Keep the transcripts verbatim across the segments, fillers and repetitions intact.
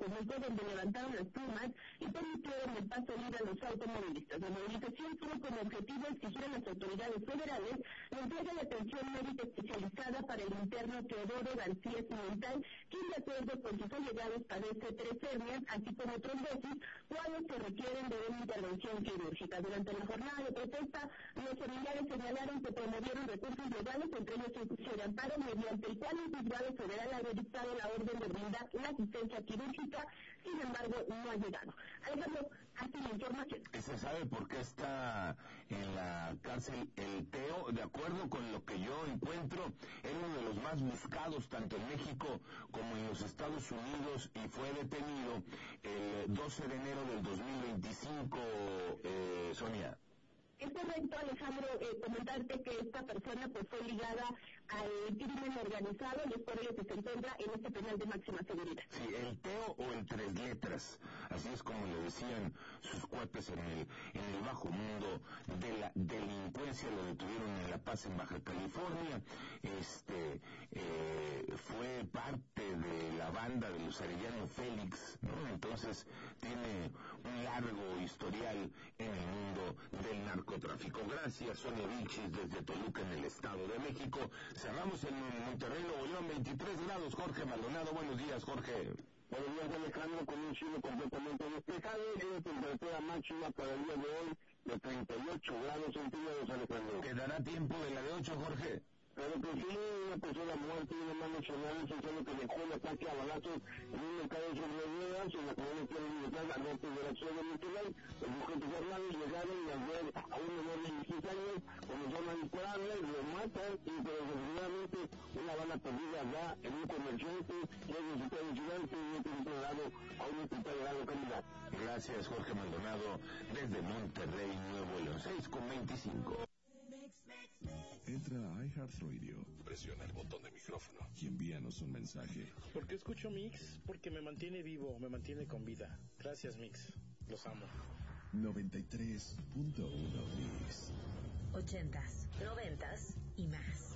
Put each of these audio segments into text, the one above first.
Tlatelolco, donde levantaron las plumas y permitieron el paso libre a los automovilistas. La movilización tuvo como objetivo exigir a las autoridades federales la entrega de atención médica especializada para el interno Teodoro García Cimental, quien de acuerdo con sus allegados padece tres hernias, así como trombosis, cuales que requieren de una intervención quirúrgica. Durante la jornada de protesta, los familiares señalaron que promovieron recursos legales, entre ellos el juicio de amparo, mediante el cual el juzgado federal había dictado la orden de brindar la asistencia quirúrgica, sin embargo no ha llegado. Alejandro, así la información. ¿Se sabe por qué está en la cárcel el Teo? De acuerdo con lo que yo encuentro, era uno de los más buscados tanto en México como en los Estados Unidos y fue detenido el doce de enero del dos mil veinticinco, eh, Sonia. Es correcto, Alejandro, eh, comentarte que esta persona pues fue ligada al crimen organizado y es por ello que se encuentra en este penal de máxima seguridad. Sí, el Teo o el Tres Letras, así es como le decían sus cuates en el, en el bajo mundo de la delincuencia. Lo detuvieron en La Paz, en Baja California. Este eh, fue parte de la banda de los Arellano Félix, ¿no? Entonces tiene un largo historial en el mundo del narcotráfico. Gracias, Sonia Vilchis, desde Toluca, en el Estado de México. Cerramos en Monterrey, Nuevo León, veintitrés grados. Jorge Maldonado, buenos días, Jorge. Buenos días, Alejandro, con un cielo completamente despejado y una temperatura máxima para el día de hoy de treinta y ocho grados centígrados, Alejandro. ¿Quedará tiempo de la de ocho, Jorge? Pero que sí, una persona muerta y una mano nacional, es que dejó el ataque a balazos en un mercado de ruedas en la comunidad de Libertad, al norte de la ciudad de Monterrey. Los agentes armados llegaron y al ver a un menor de dieciséis años, comenzaron a dispararle, lo matan y desgraciadamente una bala perdida ya en un comerciante, y es resultado incidente y es trasladado a un hospital de la localidad. Gracias, Jorge Maldonado, desde Monterrey, Nuevo León, seis con veinticinco. Entra a iHeartRadio, presiona el botón de micrófono y envíanos un mensaje. ¿Por qué escucho Mix? Porque me mantiene vivo, me mantiene con vida. Gracias, Mix. Los amo. noventa y tres punto uno Mix. Ochentas, noventas y más.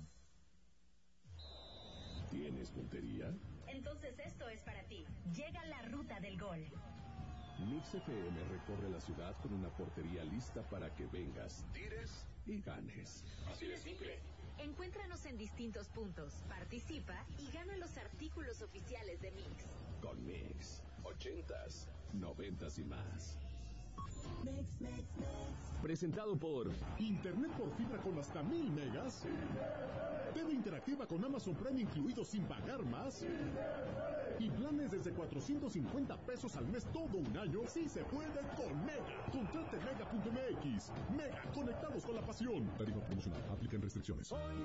¿Tienes puntería? Entonces esto es para ti. Llega la ruta del gol. Mix F M recorre la ciudad con una portería lista para que vengas, tires y ganes. Así de simple. Encuéntranos en distintos puntos, participa y gana los artículos oficiales de Mix. Con Mix, ochentas, noventas y más. Mix, mix, mix. Presentado por Internet por fibra con hasta mil megas. T V interactiva con Amazon Prime incluido sin pagar más. Y planes desde cuatrocientos cincuenta pesos al mes todo un año. Sí se puede con Mega. Contrate mega punto m x. Mega, conectados con la pasión. Tarifa promocional. Aplican restricciones. Hoy